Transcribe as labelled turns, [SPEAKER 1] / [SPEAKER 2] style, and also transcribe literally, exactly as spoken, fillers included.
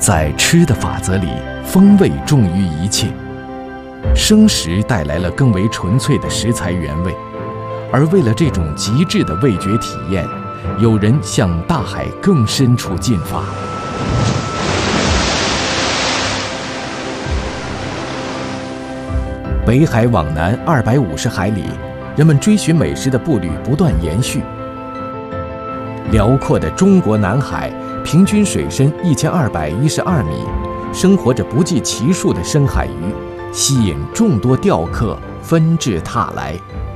[SPEAKER 1] 在吃的法则里，风味重于一切。生食带来了更为纯粹的食材原味，而为了这种极致的味觉体验，有人向大海更深处进发。北海往南二百五十海里，人们追寻美食的步履不断延续。辽阔的中国南海，平均水深一千二百一十二米，生活着不计其数的深海鱼，吸引众多钓客纷至沓来。